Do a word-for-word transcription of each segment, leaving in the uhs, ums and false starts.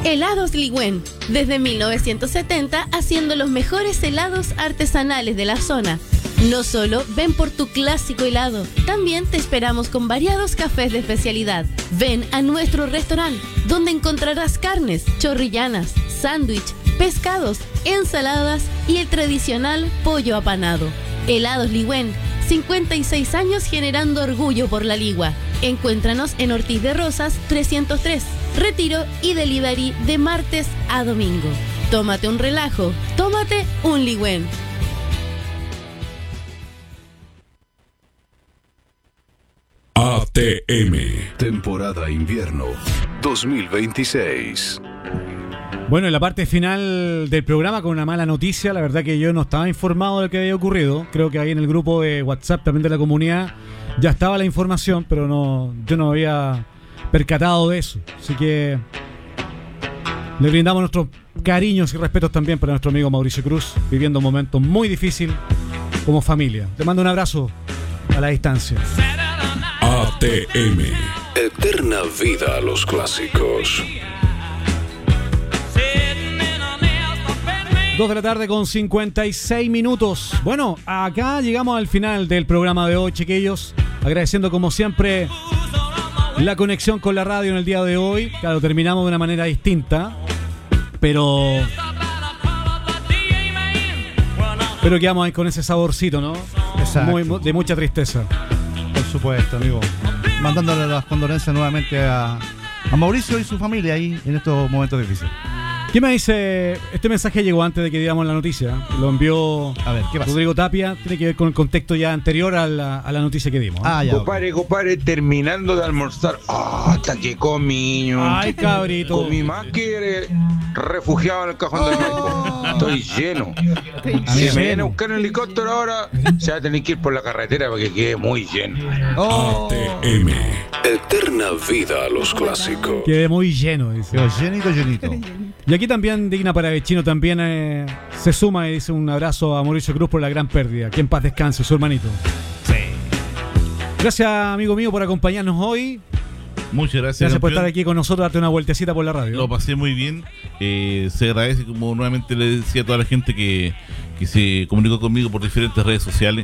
Helados Ligüen, desde mil novecientos setenta haciendo los mejores helados artesanales de la zona. No solo ven por tu clásico helado, también te esperamos con variados cafés de especialidad. Ven a nuestro restaurante, donde encontrarás carnes, chorrillanas, sándwich, pescados, ensaladas y el tradicional pollo apanado. Helados Ligüen, cincuenta y seis años generando orgullo por la Ligua. Encuéntranos en Ortiz de Rosas trescientos tres, retiro y delivery de martes a domingo. Tómate un relajo, tómate un Ligüen. A T M, temporada invierno dos mil veintiséis. Bueno, en la parte final del programa con una mala noticia, la verdad que yo no estaba informado de lo que había ocurrido. Creo que ahí en el grupo de WhatsApp también de la comunidad ya estaba la información, pero no, yo no había percatado de eso. Así que le brindamos nuestros cariños y respetos también para nuestro amigo Mauricio Cruz, viviendo un momento muy difícil como familia. Te mando un abrazo a la distancia. A T M, eterna vida a los clásicos. dos de la tarde con cincuenta y seis minutos. Bueno, acá llegamos al final del programa de hoy, chiquillos. Agradeciendo como siempre la conexión con la radio en el día de hoy. Claro, terminamos de una manera distinta, pero pero quedamos ahí con ese saborcito, ¿no? Exacto. Muy, de mucha tristeza. Por supuesto, amigo. Mandándole las condolencias nuevamente a, a Mauricio y su familia ahí en estos momentos difíciles. ¿Qué me dice? Este mensaje llegó antes de que digamos la noticia. Lo envió a ver, ¿qué pasa? Rodrigo Tapia. Tiene que ver con el contexto ya anterior a la, a la noticia que dimos, ¿eh? Ah, ya. Compadre, compadre, terminando de almorzar. ¡Ah, hasta que comí! Ay, cabrito. Comí más que refugiado en el cajón del banco. Estoy lleno. Si me viene a buscar un helicóptero ahora, se va a tener que ir por la carretera porque quede muy lleno. A T M, eterna vida a los clásicos. Quedé muy lleno, dice. Quedó llenito, llenito. Y aquí también Digna Paravecino también eh, se suma y dice un abrazo a Mauricio Cruz por la gran pérdida. Que en paz descanse, su hermanito. Sí. Gracias, amigo mío, por acompañarnos hoy. Muchas gracias. Gracias por campeón. estar aquí con nosotros, darte una vueltecita por la radio. Lo pasé muy bien. Eh, se agradece, como nuevamente le decía a toda la gente que, que se comunicó conmigo por diferentes redes sociales.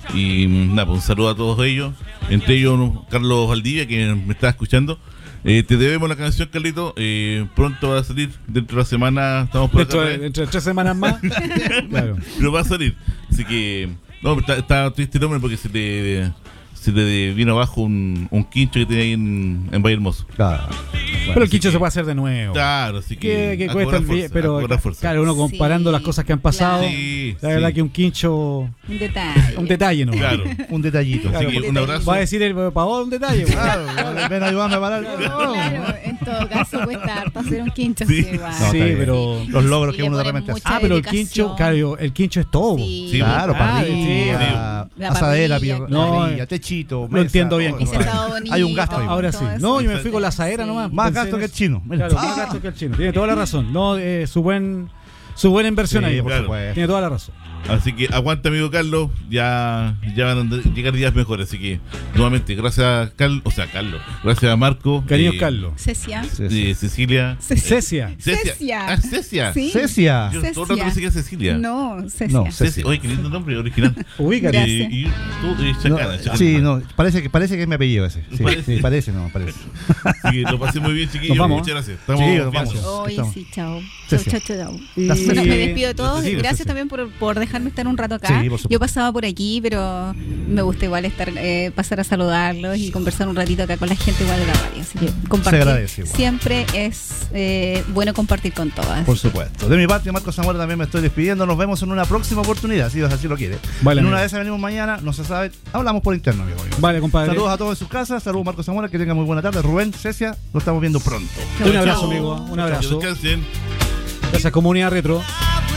Y nada, pues un saludo a todos ellos. Entre ellos Carlos Valdivia, que me está escuchando. Eh, te debemos la canción, Carlito. Eh, pronto va a salir, dentro de la semana. Estamos por dentro, acá. de, dentro de tres semanas más. Claro. Pero va a salir. Así que, no, está, está triste el hombre porque se le, se le vino abajo un, un quincho que tenía ahí en, en Valle Hermoso. Claro. Bueno, pero el quincho que, se puede hacer de nuevo. Claro, así que. Que, que cuesta el fuerza, pero claro, uno comparando sí, las cosas que han pasado, claro. Sí, la verdad sí. que un quincho. Un detalle. Un detalle, ¿no? Claro. Un detallito. Así Claro, que un abrazo. Va a decir el pavón un detalle. Claro, ven a ayudarme a parar. Claro, en todo caso cuesta harto hacer un quincho. Sí. Sí, igual. No, Sí, está bien. pero. Los logros Y que le uno de ponen repente hace. mucha Ah, pero el dedicación. quincho, claro, el quincho es todo. Sí. Sí, Claro, Ah, parrilla, La asadera, parrilla, pi- claro. parrilla, techito, Lo entiendo bien, todo, Ese compadre. estado bonito, Hay un gasto ahí. Ahora sí. todo eso. No, yo me fui con la asadera Sí. nomás. Más Pensé gasto en que el eso. chino. Claro, más gasto que el chino. Tiene toda la razón. No, eh, su buen su buena inversión Sí, ahí. por claro. supuesto. Tiene toda la razón. Así que aguanta, amigo Carlos. Ya, ya van a llegar días mejores. Así que, nuevamente, gracias a Carlos. O sea, Carlos. Gracias a Marco. Cariños, eh, Carlos. Cecia. Sí, sí. de Cecilia. Cecia. Cecia. Ah, Cecia. Sí. Cecia. Yo Cecia. todo el rato pensé que era Cecilia. No, Cecia. No, Cecia. Cecia. Oye, qué lindo nombre original. Ubícate. Gracias. Y, y tú, eh, No, Chacana, Chacana. sí, no, parece que parece que es mi apellido ese. Sí, Parece. sí, parece, no, parece. Así que lo pasé muy bien, chiquillos. Nos vamos. Muchas gracias. Estamos Sí, nos viendo. vamos. Oye, Estamos. sí, chao. Chao, Cecia. chao, chao. Y- Bueno, me despido de todos. Sí, sí, Gracias sí. también por, por dejarme estar un rato acá. Sí, por supuesto. Yo pasaba por aquí, pero me gusta igual estar eh, pasar a saludarlos y conversar un ratito acá con la gente igual de la radio. Así que compartir. Se agradece igual. Siempre es eh, bueno compartir con todas. Por supuesto. De mi parte, Marco Zamora, también me estoy despidiendo. Nos vemos en una próxima oportunidad, si Dios así lo quiere. Vale, en amigo. una de esas venimos mañana, no se sabe. Hablamos por interno, amigo. amigo. Vale, compadre. Saludos a todos en sus casas. Saludos, Marco Zamora. Que tengan muy buena tarde. Rubén, Cecia, nos estamos viendo pronto. Un abrazo, amigo. Un Que abrazo. descansen. Gracias, Comunidad Retro.